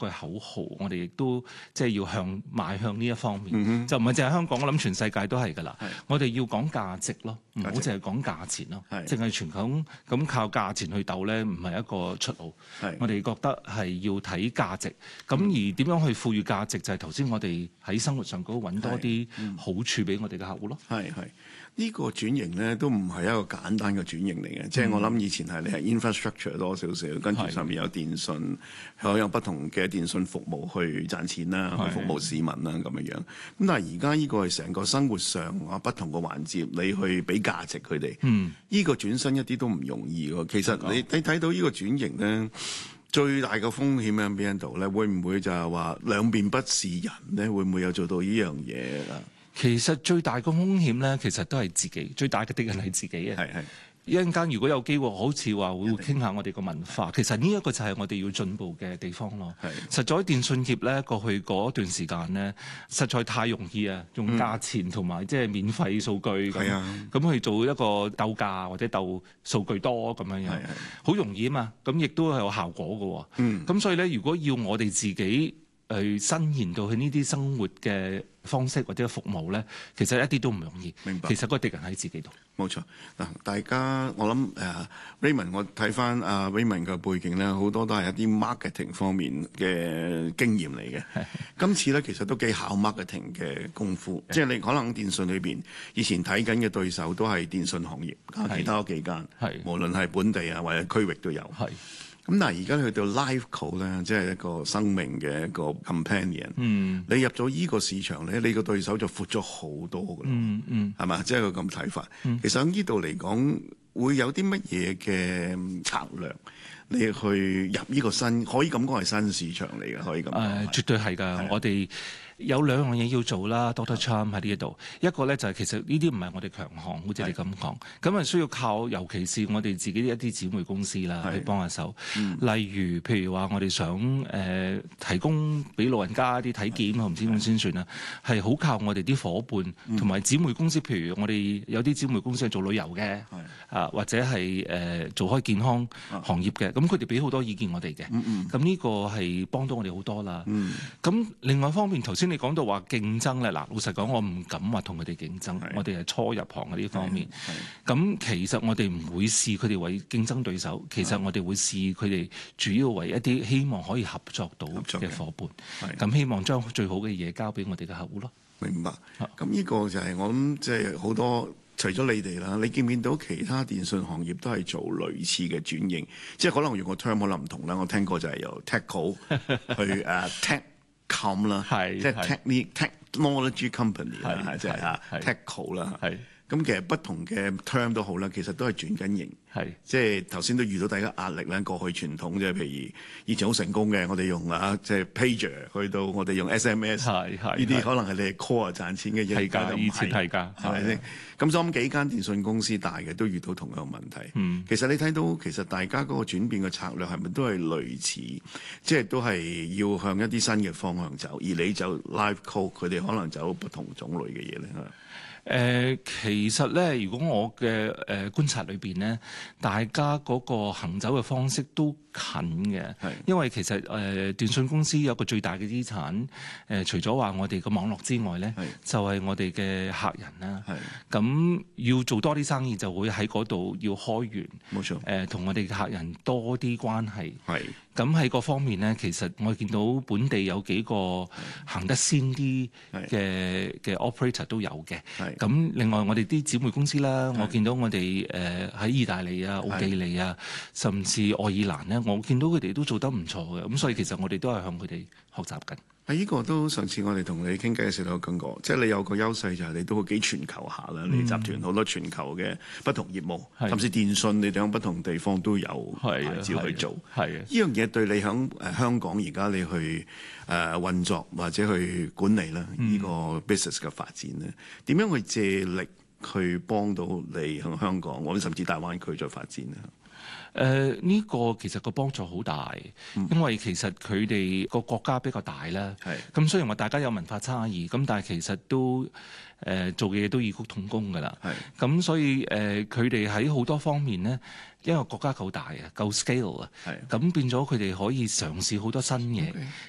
句口號，我哋亦都即係要邁向呢一方面，就唔係淨係香港，我諗全世界都係㗎啦。我哋要講價值咯，唔好淨係講價錢咯，淨係全球咁靠價錢去鬥咧，唔係一個出路。我哋覺得係要睇價值，咁而點樣去賦予價值，就係頭先我哋喺生活上嗰度揾多啲好處俾我哋嘅客戶咯。 呢個轉型咧都唔係一個簡單嘅轉型嚟嘅，即係我諗以前係你係 infrastructure 多少少，跟住上面有電信，可有不同嘅電信服務去賺錢啦，去服務市民啦咁樣。咁但係而家呢個係成個生活上啊不同嘅環節，你去俾價值佢哋，呢個轉身一啲都唔容易喎。其實你睇到呢個轉型咧，最大嘅風險喺邊度咧？會唔會就係話兩邊不是人咧？會唔會有做到呢樣嘢啊？ 其實最大嘅風險咧，其實都係自己，最大嘅敵人係自己啊！一陣間如果有機會，好似話會傾下我哋個文化，其實呢一個就係我哋要進步嘅地方咯。實在電信業咧，過去嗰段時間咧，實在太容易啊，用價錢同埋即係免費數據咁去做一個鬥價或者鬥數據多咁樣，好容易啊嘛。咁亦都係有效果嘅。咁所以咧，如果要我哋自己去伸延到去呢啲生活嘅方式或者服務咧，其實一啲都唔容易。 明白。 其實個敵人喺自己度。 冇錯。嗱，大家我諗Raymond，我睇翻Raymond 嘅背景咧，好多都係一啲 marketing 方面嘅經驗嚟嘅。今次咧其實都幾考 marketing 嘅功夫，即係你可能電信裏邊以前睇緊嘅對手都係電信行業，其他嗰幾間，無論係本地啊或者區域都有。咁但係而家去到 LiveCo 咧，即係一個生命嘅一個 companion。你入咗依個市場咧，你個對手就闊咗好多㗎啦。係嘛？即係個咁睇法。其實喺呢度嚟講，會有啲乜嘢嘅策略，你去入呢個新，可以咁講係新市場嚟嘅，可以咁講。 絕對係㗎。我哋有兩樣嘢要做啦，Dr. Trump 喺呢一度。一個咧就係其實呢啲唔係我哋強項，好似你咁講，咁啊需要靠，尤其是我哋自己一啲姊妹公司啦，去幫下手。例如譬如話，我哋想提供俾老人家啲體檢，我唔知點先算啦，係好靠我哋啲伙伴同埋姊妹公司。譬如我哋有啲姊妹公司係做旅遊嘅，或者係做開健康行業嘅，咁佢哋俾好多意見我哋嘅。咁呢個係幫到我哋好多啦。咁另外一方面，頭先你講到話競爭咧，嗱，老實講，我唔敢話同佢哋競爭，我哋係初入行嘅呢方面。咁其實我哋唔會視佢哋為競爭對手，其實我哋會視佢哋主要為一啲希望可以合作到嘅伙伴。咁希望將最好嘅嘢交俾我哋嘅客戶咯。 明白。咁呢個就係我諗，即係好多除咗你哋啦，你見唔見到其他電信行業都係做類似嘅轉型？即係可能用個 term 可能唔同啦。我聽過就係由 Techco 去Techcom 啦，即係 technology company 啦，即係Techco 啦。咁其實不同嘅 term 都好啦，其實都係轉緊型。即係頭先都遇到大家壓力咧。過去傳統即係譬如以前好成功嘅，我哋用即係 pager 去到我哋用 SMS，呢啲可能係你哋 core 賺錢嘅嘢。係㗎，以前係㗎，係咪先？咁所以幾間電信公司大嘅都遇到同樣問題。其實你睇到其實大家嗰個轉變嘅策略係咪都係類似？即係都係要向一啲新嘅方向走，而你就 LiveCo，佢哋可能走不同種類嘅嘢咧。 其實咧，如果我嘅觀察裏邊咧，大家嗰個行走嘅方式都近嘅，因為其實電信公司有個最大嘅資產，除咗話我哋個網絡之外咧，就係我哋嘅客人啦。咁要做多啲生意，就會喺嗰度要開源，冇錯。同我哋嘅客人多啲關係。咁喺嗰方面咧，其實我見到本地有幾個行得先啲嘅 operator 都有嘅。咁另外我哋啲姊妹公司啦，我見到我哋喺意大利啊、奧地利啊，甚至愛爾蘭咧，我見到佢哋都做得唔錯嘅。咁所以其實我哋都係向佢哋學習緊。呢個都上次我哋同你傾偈嘅時候都講過，即係你有個優勢就係你都幾全球下啦。你集團好多全球嘅不同業務，甚至電信你哋喺不同地方都有牌照去做。呢樣嘢對你喺香港而家你去運作或者去管理啦，呢個 business 嘅發展咧，點樣去借力去幫到你喺香港或者甚至大灣區再發展咧？呢個其實個幫助好大，因為其實佢哋個國家比較大啦。咁雖然話大家有文化差異，咁但係其實都做嘅嘢都異曲同工㗎啦。咁所以佢哋喺好多方面呢，因為國家夠大啊，夠 scale 啊，咁變咗佢哋可以嘗試好多新嘢。